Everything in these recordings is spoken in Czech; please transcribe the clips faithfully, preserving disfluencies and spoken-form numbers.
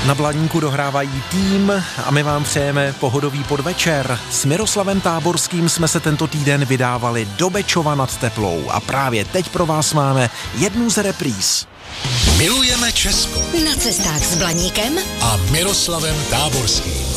Na Blaníku dohrávají tým a my vám přejeme pohodový podvečer. S Miroslavem Táborským jsme se tento týden vydávali do Bečova nad Teplou a právě teď pro vás máme jednu z repríz. Milujeme Česko. Na cestách s Blaníkem a Miroslavem Táborským.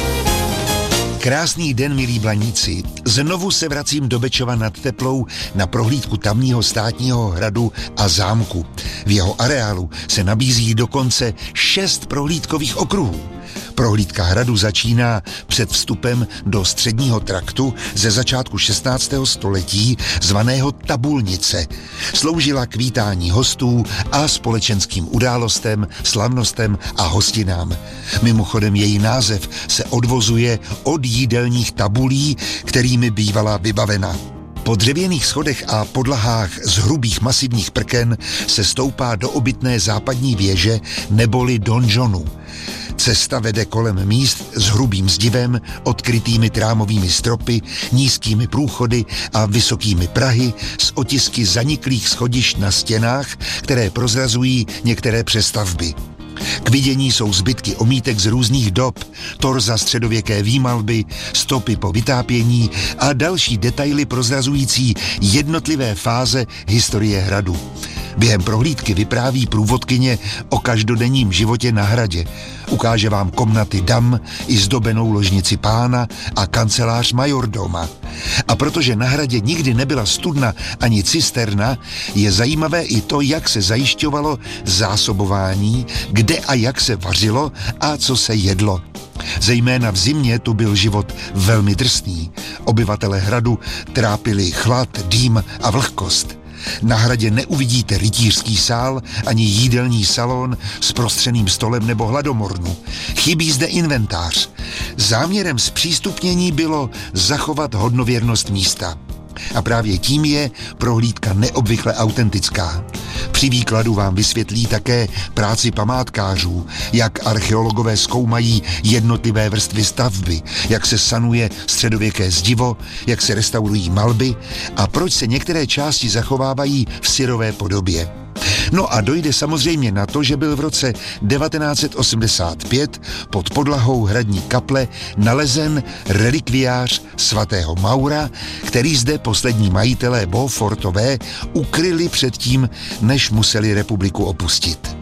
Krásný den, milí Blaníci. Znovu se vracím do Bečova nad Teplou na prohlídku tamního státního hradu a zámku. V jeho areálu se nabízí dokonce šest prohlídkových okruhů. Prohlídka hradu začíná před vstupem do středního traktu ze začátku šestnáctého století zvaného Tabulnice. Sloužila k vítání hostů a společenským událostem, slavnostem a hostinám. Mimochodem její název se odvozuje od jídelních tabulí, kterými bývala vybavena. Po dřevěných schodech a podlahách z hrubých masivních prken se stoupá do obytné západní věže neboli donžonu. Cesta vede kolem míst s hrubým zdivem, odkrytými trámovými stropy, nízkými průchody a vysokými prahy s otisky zaniklých schodišť na stěnách, které prozrazují některé přestavby. K vidění jsou zbytky omítek z různých dob, torza středověké výmalby, stopy po vytápění a další detaily prozrazující jednotlivé fáze historie hradu. Během prohlídky vypráví průvodkyně o každodenním životě na hradě. Ukáže vám komnaty dam, i zdobenou ložnici pána a kancelář majordoma. A protože na hradě nikdy nebyla studna ani cisterna, je zajímavé i to, jak se zajišťovalo zásobování, kde a jak se vařilo a co se jedlo. Zejména v zimě tu byl život velmi drsný. Obyvatelé hradu trápili chlad, dým a vlhkost. Na hradě neuvidíte rytířský sál ani jídelní salon s prostřeným stolem nebo hladomornu. Chybí zde inventář. Záměrem zpřístupnění bylo zachovat hodnověrnost místa. A právě tím je prohlídka neobvykle autentická. Při výkladu vám vysvětlí také práci památkářů, jak archeologové zkoumají jednotlivé vrstvy stavby, jak se sanuje středověké zdivo, jak se restaurují malby a proč se některé části zachovávají v syrové podobě. No a dojde samozřejmě na to, že byl v roce devatenáct set osmdesát pět pod podlahou hradní kaple nalezen relikviář svatého Maura, který zde poslední majitelé Beaufortové ukryli předtím, než museli republiku opustit.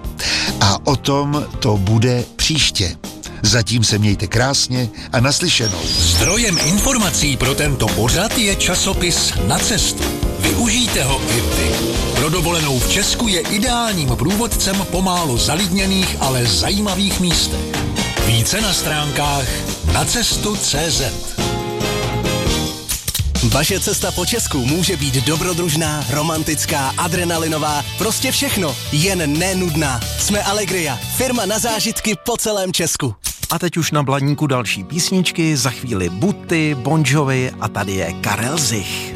A o tom to bude příště. Zatím se mějte krásně a naslyšenou. Zdrojem informací pro tento pořad je časopis Na cestu. Využijte ho i vy. Pro dovolenou v Česku je ideálním průvodcem po málo zalidněných, ale zajímavých místech. Více na stránkách nacestu tečka cé zet. Vaše cesta po Česku může být dobrodružná, romantická, adrenalinová, prostě všechno, jen nenudná. Jsme Allegria, firma na zážitky po celém Česku. A teď už na Blaníku další písničky, za chvíli Buty, Bon Jovi a tady je Karel Zich.